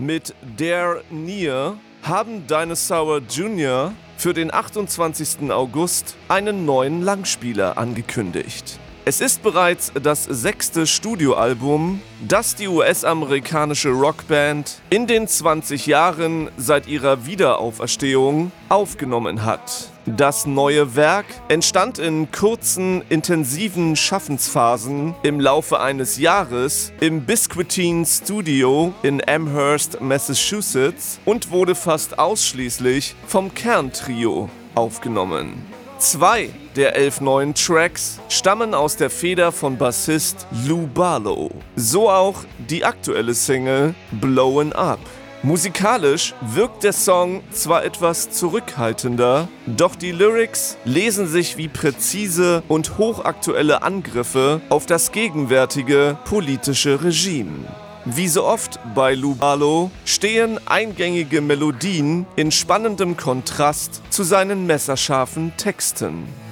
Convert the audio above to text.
Mit Dare Near haben Dinosaur Jr. für den 28. August einen neuen Langspieler angekündigt. Es ist bereits das 6. Studioalbum, das die US-amerikanische Rockband in den 20 Jahren seit ihrer Wiederauferstehung aufgenommen hat. Das neue Werk entstand in kurzen, intensiven Schaffensphasen im Laufe eines Jahres im Biscuitine Studio in Amherst, Massachusetts und wurde fast ausschließlich vom Kerntrio aufgenommen. 2 der 11 neuen Tracks stammen aus der Feder von Bassist Lou Barlow. So auch die aktuelle Single Blowin' Up. Musikalisch wirkt der Song zwar etwas zurückhaltender, doch die Lyrics lesen sich wie präzise und hochaktuelle Angriffe auf das gegenwärtige politische Regime. Wie so oft bei Lou Barlow stehen eingängige Melodien in spannendem Kontrast zu seinen messerscharfen Texten.